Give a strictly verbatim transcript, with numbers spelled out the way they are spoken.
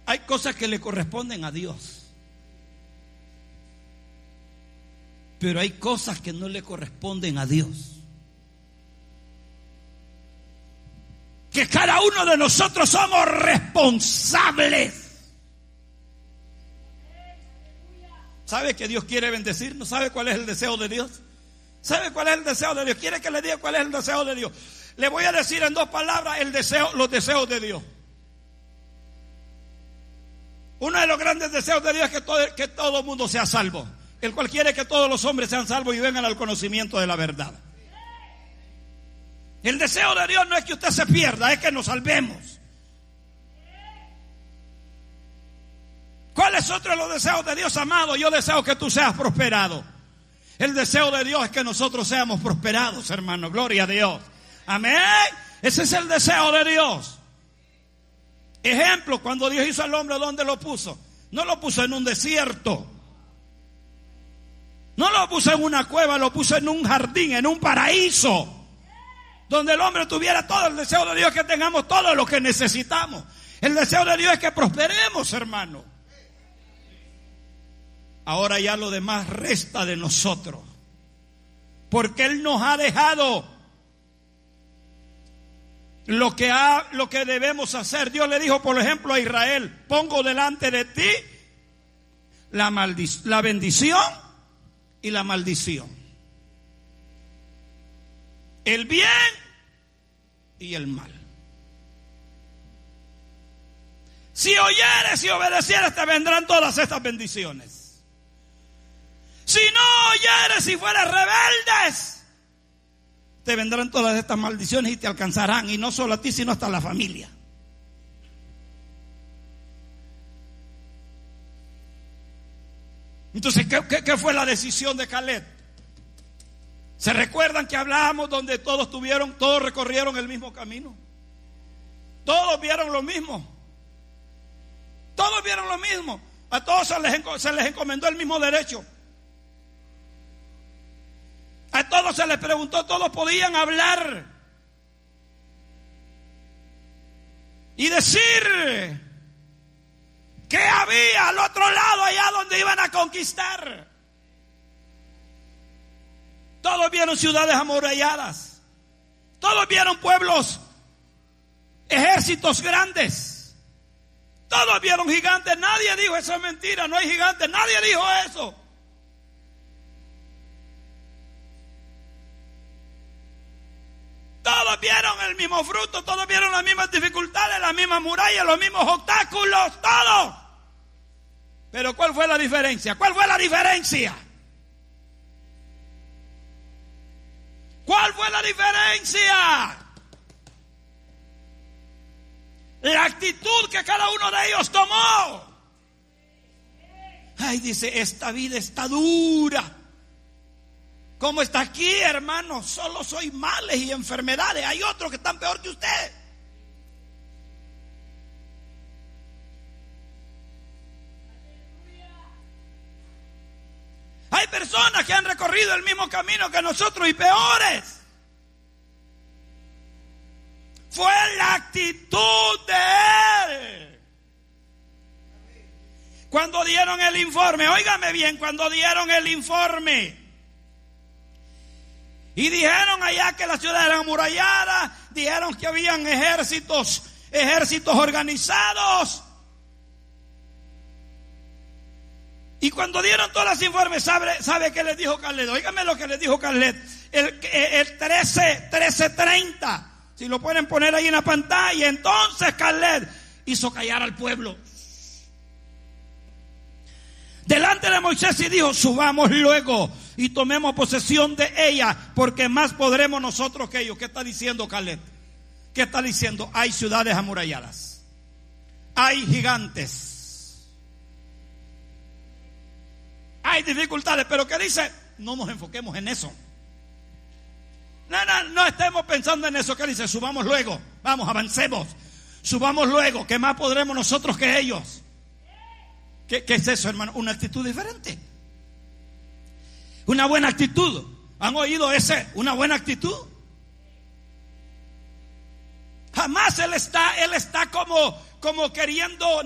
hay cosas que le corresponden a Dios, pero hay cosas que no le corresponden a Dios. Que cada uno de nosotros somos responsables. ¿Sabe que Dios quiere bendecirnos? ¿Sabe cuál es el deseo de Dios? ¿Sabe cuál es el deseo de Dios? ¿Quiere que le diga cuál es el deseo de Dios? Le voy a decir en dos palabras el deseo, los deseos de Dios. Uno de los grandes deseos de Dios es que todo, que todo el mundo sea salvo, el cual quiere que todos los hombres sean salvos y vengan al conocimiento de la verdad. El deseo de Dios no es que usted se pierda, es que nos salvemos. ¿Cuál es otro de los deseos de Dios, amado? Yo deseo que tú seas prosperado. El deseo de Dios es que nosotros seamos prosperados, hermano. Gloria a Dios. Amén. Ese es el deseo de Dios. Ejemplo, cuando Dios hizo al hombre, ¿dónde lo puso? No lo puso en un desierto. No lo puso en una cueva, lo puso en un jardín, en un paraíso, donde el hombre tuviera todo. El deseo de Dios es que tengamos todo lo que necesitamos. El deseo de Dios es que prosperemos, hermano. Ahora ya lo demás resta de nosotros, porque Él nos ha dejado lo que, ha, lo que debemos hacer. Dios le dijo, por ejemplo, a Israel: pongo delante de ti la, maldic- la bendición y la maldición, el bien y el mal. Si oyeres y obedecieres, te vendrán todas estas bendiciones. Si no oyeres y fueres rebeldes, te vendrán todas estas maldiciones y te alcanzarán, y no solo a ti, sino hasta a la familia. Entonces, ¿qué, qué, qué fue la decisión de Caleb? ¿Se recuerdan que hablábamos donde todos tuvieron, todos recorrieron el mismo camino? Todos vieron lo mismo. Todos vieron lo mismo. A todos se les, se les encomendó el mismo derecho. A todos se les preguntó, todos podían hablar y decir qué había al otro lado, allá donde iban a conquistar. Todos vieron ciudades amuralladas, todos vieron pueblos, ejércitos grandes, todos vieron gigantes. Nadie dijo eso es mentira, no hay gigantes, nadie dijo eso. Todos vieron el mismo fruto, todos vieron las mismas dificultades, las mismas murallas, los mismos obstáculos, todos. Pero ¿cuál fue la diferencia? ¿Cuál fue la diferencia? ¿Cuál fue la diferencia? La actitud que cada uno de ellos tomó. Ay, dice, esta vida está dura. ¿Cómo está aquí, hermano? Solo soy males y enfermedades. Hay otros que están peor que usted. Hay personas que han recorrido el mismo camino que nosotros y peores. Fue la actitud de él. Cuando dieron el informe, óigame bien, cuando dieron el informe y dijeron allá que la ciudad era amurallada, dijeron que habían ejércitos, ejércitos organizados. Y cuando dieron todos los informes, ¿sabe, sabe qué les dijo Caleb? Óigame lo que les dijo Caleb. El, el trece, trece treinta. Si lo pueden poner ahí en la pantalla. Entonces Caleb hizo callar al pueblo delante de Moisés y dijo: subamos luego y tomemos posesión de ella, porque más podremos nosotros que ellos. ¿Qué está diciendo Caleb? ¿Qué está diciendo? Hay ciudades amuralladas, hay gigantes, hay dificultades, pero ¿qué dice? No nos enfoquemos en eso. No, no, no estemos pensando en eso. ¿Qué dice? Subamos luego, vamos, avancemos, subamos luego, que más podremos nosotros que ellos. ¿Qué, qué es eso, hermano? Una actitud diferente, una buena actitud. ¿Han oído ese? Una buena actitud. Jamás él está, él está como, como queriendo